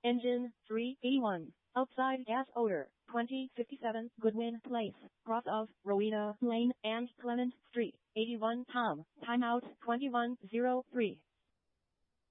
Engine 381. Outside gas odor. 2057 Goodwin Place, cross of Rowena Lane and Clement Street. 81 Tom. Timeout 2103.